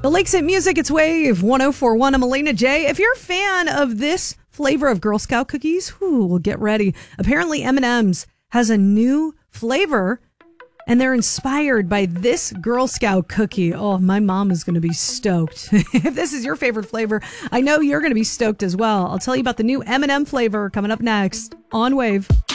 The Lakeside Music, it's Wave 104.1. I'm Elena J. If you're a fan of this flavor of Girl Scout cookies, get ready. Apparently M&M's has a new flavor, and they're inspired by this Girl Scout cookie. Oh, my mom is going to be stoked. If this is your favorite flavor, I know you're going to be stoked as well. I'll tell you about the new M&M flavor coming up next on Wave.